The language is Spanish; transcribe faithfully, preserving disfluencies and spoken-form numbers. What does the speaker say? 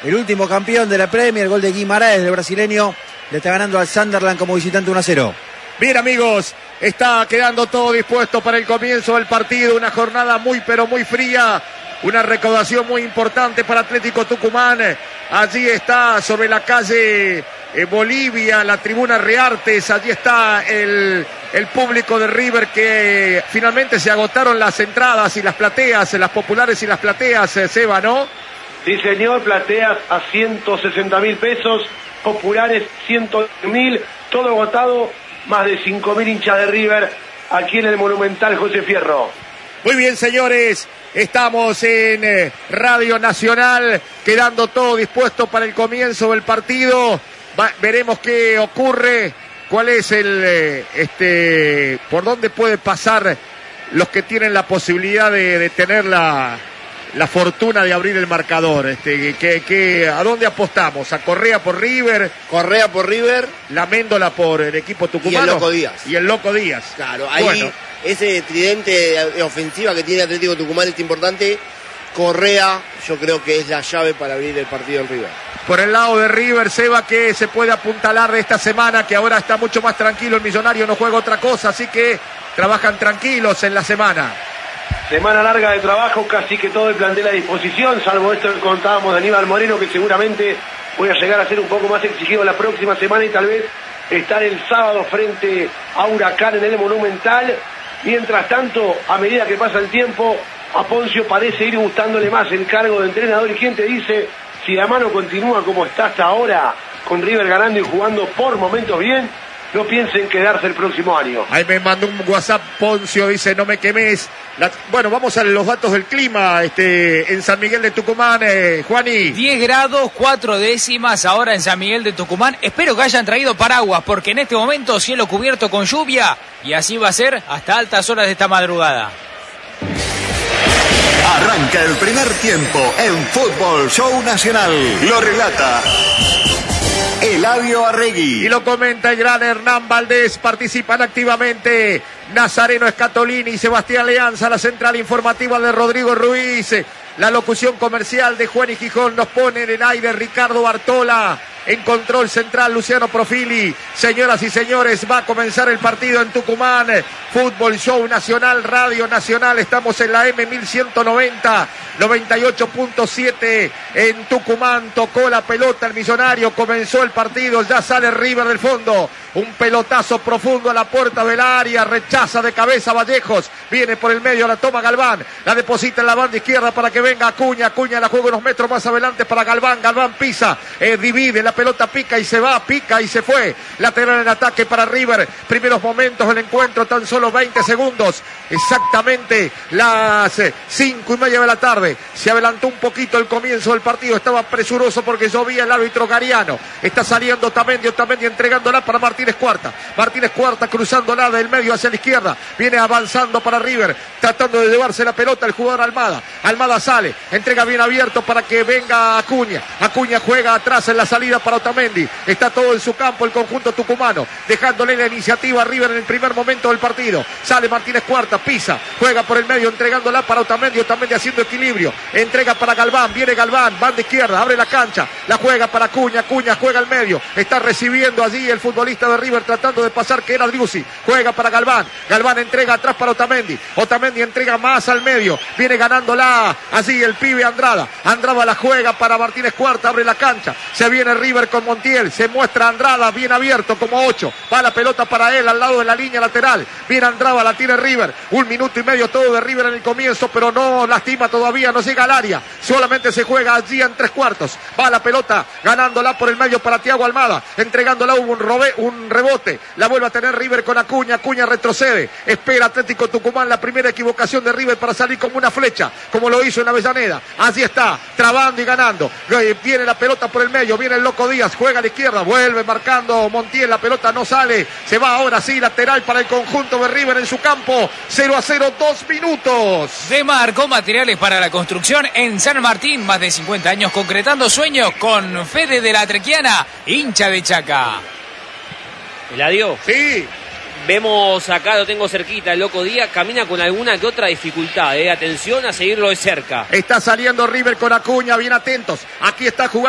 el último campeón de la Premier, el gol de Guimaraes, del brasileño, le está ganando al Sunderland como visitante uno a cero. Bien, amigos, está quedando todo dispuesto para el comienzo del partido, una jornada muy pero muy fría, una recaudación muy importante para Atlético Tucumán. Allí está sobre la calle eh, Bolivia, la tribuna Reartes, allí está el, el público de River, que finalmente se agotaron las entradas y las plateas, las populares y las plateas, eh, Seba, ¿no? Sí, señor, plateas a ciento sesenta mil pesos, populares ciento mil, todo agotado, más de cinco mil hinchas de River aquí en el Monumental José Fierro. Muy bien, señores, estamos en eh, Radio Nacional, quedando todo dispuesto para el comienzo del partido. Va, veremos qué ocurre, cuál es el, eh, este, por dónde puede pasar los que tienen la posibilidad de, de tener la, la fortuna de abrir el marcador. Este, que, que, ¿a dónde apostamos? ¿A Correa por River? Correa por River. La Méndola por el equipo tucumano. Y el Loco Díaz. Y el Loco Díaz. Claro, ahí bueno. Ese tridente de ofensiva que tiene Atlético Tucumán es importante. Correa, yo creo que es la llave para abrir el partido en River. Por el lado de River, Seba, que se puede apuntalar de esta semana, que ahora está mucho más tranquilo, el Millonario no juega otra cosa, así que trabajan tranquilos en la semana. Semana larga de trabajo, casi que todo el plantel a disposición, salvo esto que contábamos de Aníbal Moreno, que seguramente voy a llegar a ser un poco más exigido la próxima semana y tal vez estar el sábado frente a Huracán en el Monumental. Mientras tanto, a medida que pasa el tiempo, a Poncio parece ir gustándole más el cargo de entrenador, y quien te dice, si la mano continúa como está hasta ahora, con River ganando y jugando por momentos bien, no piensen quedarse el próximo año. Ahí me mandó un WhatsApp Poncio, dice, no me quemes. La... Bueno, vamos a los datos del clima este, en San Miguel de Tucumán, eh, Juani. diez grados, cuatro décimas ahora en San Miguel de Tucumán. Espero que hayan traído paraguas, porque en este momento cielo cubierto con lluvia, y así va a ser hasta altas horas de esta madrugada. Arranca el primer tiempo en Fútbol Show Nacional. Lo relata Eladio Arregui. Y lo comenta el gran Hernán Valdés. Participan activamente Nazareno Escatolini y Sebastián Leanza. La central informativa de Rodrigo Ruiz. La locución comercial de Juan y Gijón. Nos pone en el aire Ricardo Bartola. En control central Luciano Profili. Señoras y señores, va a comenzar el partido en Tucumán. Fútbol Show Nacional, Radio Nacional. Estamos en la M mil ciento noventa, noventa y ocho punto siete en Tucumán. Tocó la pelota el Millonario. Comenzó el partido. Ya sale River del fondo. Un pelotazo profundo a la puerta del área. Rechaza de cabeza Vallejos. Viene por el medio, la toma Galván. La deposita en la banda izquierda para que venga Acuña. Acuña la juega unos metros más adelante para Galván. Galván pisa, eh, divide, la pelota pica y se va, pica y se fue. Lateral en ataque para River. Primeros momentos del encuentro, tan solo veinte segundos. Exactamente las cinco y media de la tarde. Se adelantó un poquito el comienzo del partido. Estaba presuroso porque llovía el árbitro Gariano. Está saliendo Otamendi, Otamendi entregándola para Martínez Cuarta. Martínez Cuarta cruzándola del medio hacia la izquierda. Viene avanzando para River, tratando de llevarse la pelota el jugador Almada. Almada sale, entrega bien abierto para que venga Acuña. Acuña juega atrás en la salida para Otamendi. Está todo en su campo el conjunto tucumano, dejándole la iniciativa a River en el primer momento del partido. Sale Martínez Cuarta, pisa, juega por el medio entregándola para Otamendi. Otamendi haciendo equilibrio, entrega para Galván, viene Galván, banda izquierda, abre la cancha, la juega para Acuña. Acuña juega al medio, está recibiendo allí el futbolista de River tratando de pasar, que era Driussi. Juega para Galván, Galván entrega atrás para Otamendi. Otamendi entrega más al medio, viene ganándola allí el pibe Andrada. Andrada la juega para Martínez Cuarta, abre la cancha, se viene River con Montiel, se muestra Andrada bien abierto como ocho, va la pelota para él al lado de la línea lateral, viene Andrada, la tiene River, un minuto y medio todo de River en el comienzo, pero no lastima todavía, no llega al área, solamente se juega allí en tres cuartos, va la pelota ganándola por el medio para Thiago Almada, entregándola, hubo un, robe, un rebote, la vuelve a tener River con Acuña. Acuña retrocede, espera Atlético Tucumán la primera equivocación de River para salir como una flecha, como lo hizo en Avellaneda. Allí está, trabando y ganando, viene la pelota por el medio, viene el Loco Díaz, juega a la izquierda, vuelve marcando Montiel, la pelota no sale, se va ahora sí, lateral para el conjunto de River en su campo, cero a cero, dos minutos. Demarco Materiales para la Construcción en San Martín, más de cincuenta años concretando sueños con Fede de la Trequiana, hincha de Chaca. ¿Eladio? Sí. Vemos acá, lo tengo cerquita, el Loco Díaz, camina con alguna que otra dificultad, eh. Atención a seguirlo de cerca. Está saliendo River con Acuña, bien atentos, aquí está jugando